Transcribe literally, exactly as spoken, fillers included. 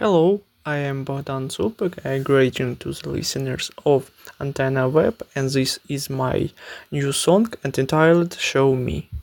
Hello, I am Bogdan Zupek. I greeting to the listeners of Antenna Web, and this is my new song entitled Show Me.